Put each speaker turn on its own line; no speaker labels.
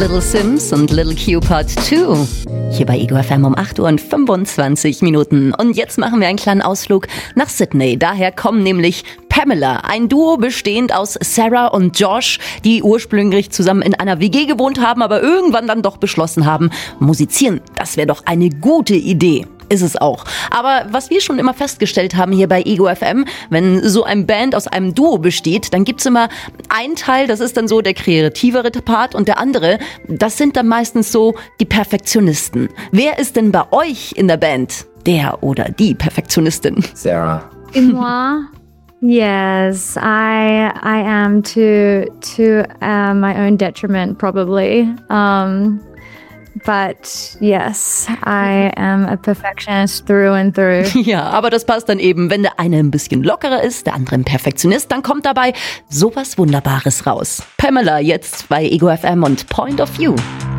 Little Sims und Little Q Part 2. Hier bei Ego FM um 8 Uhr und 25 Minuten. Und jetzt machen wir einen kleinen Ausflug nach Sydney. Daher kommen nämlich Pamela, ein Duo bestehend aus Sarah und Josh, die ursprünglich zusammen in einer WG gewohnt haben, aber irgendwann dann doch beschlossen haben, musizieren, das wäre doch eine gute Idee. Ist es auch. Aber was wir schon immer festgestellt haben hier bei Ego FM, wenn so ein Band aus einem Duo besteht, dann gibt's immer einen Teil, das ist dann so der kreativere Part, und der andere, das sind dann meistens so die Perfektionisten. Wer ist denn bei euch in der Band der oder die Perfektionistin?
Sarah.
Moi? Yes, I am to my own detriment probably. But yes, I am a perfectionist through and through.
Ja, aber das passt dann eben, wenn der eine ein bisschen lockerer ist, der andere ein Perfektionist, dann kommt dabei sowas Wunderbares raus. Pamela jetzt bei Ego FM und Point of View.